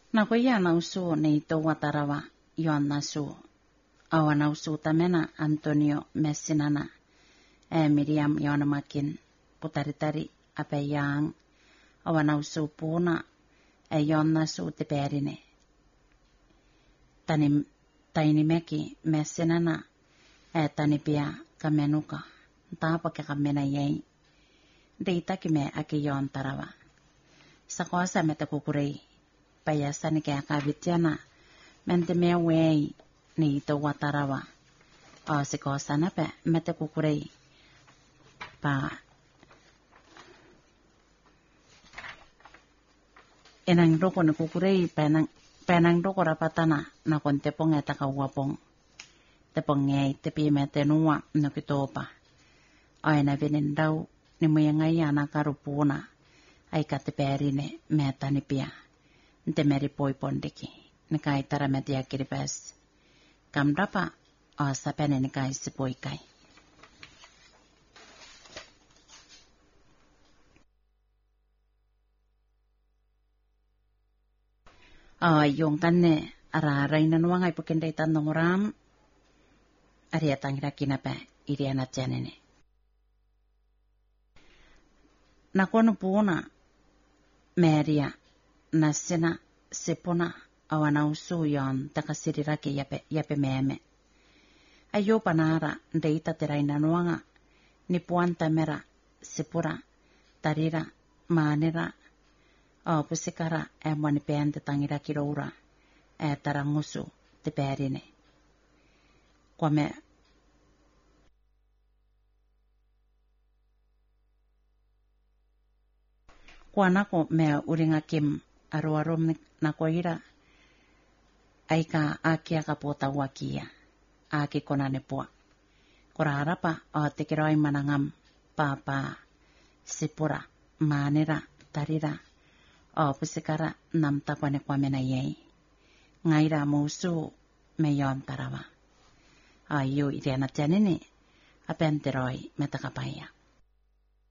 Nakoya nausu ni to watarawa yon nasu. Awa nausu tamena Antonio Messinana. Miriam yonamakin putaritari apeyang. Awa nausu puna yon nasu te perine. Taini meki Messinana tani pia kamenuka. Tapa ke kamena yei. Deita kime aki yon tarawa. Sakosa meta kukurei. Payasa ni kaya kabitiana. Mente mea wei ni ito watarawa. O sikosa na pe meta kukurei. Pa enang roko ni kukurei penang roko rapatana na kon tepong eta kawapong. Tepong ngei tepi mete nuwa no kitopa. O ena vinindau ni muyangai ana karupuna. Ai kateperine meta ni pia. Nte meri poi pondiki. Ni kai tara metia kiripes. Kam rapa o sapene ni kai sipoi kai. Yung kanne ara raina nuangai pukendai tandong ram. Aria tangira kinape iriana janene. Nakono puna meria nasina sipuna awana usuyon takasirirake yape meme. Ayo panara ndeita teraina nuanga ni puanta mera sipura tarira manira o pusikara mwani peante tangira kiroura tarangusu te perine. Kwame kwa nako mea uringa kim aruarum nako ira aika akia kapota wakia aki konane pua. Kora harapa o tekiroi manangam papa sipura manira tarira o pusikara nam tapane kwa mena yei. Ngaira musu meyon tarawa. Ayo iriana janini apenteroi metakapaya.